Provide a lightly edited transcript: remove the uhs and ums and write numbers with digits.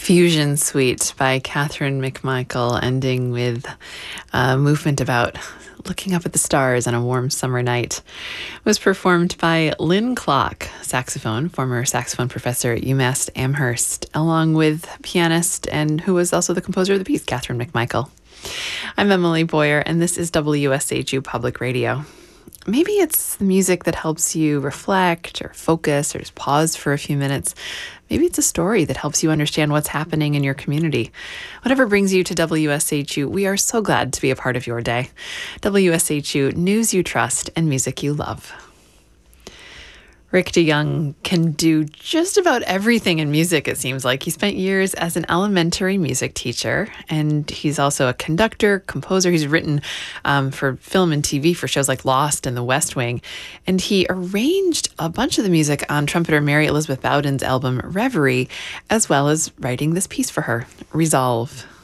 Fusion Suite by Catherine McMichael, ending with a movement about looking up at the stars on a warm summer night. It was performed by Lynn Klock, saxophone, former saxophone professor at UMass Amherst, along with pianist and who was also the composer of the piece, Catherine McMichael. I'm Emily Boyer, and this is WSHU Public Radio. Maybe it's the music that helps you reflect or focus or just pause for a few minutes. Maybe it's a story that helps you understand what's happening in your community. Whatever brings you to WSHU, we are so glad to be a part of your day. WSHU, news you trust and music you love. Rick DeYoung can do just about everything in music, it seems like. He spent years as an elementary music teacher, and he's also a conductor, composer. He's written for film and TV for shows like Lost and The West Wing, and he arranged a bunch of the music on trumpeter Mary Elizabeth Bowden's album Reverie, as well as writing this piece for her, Resolve.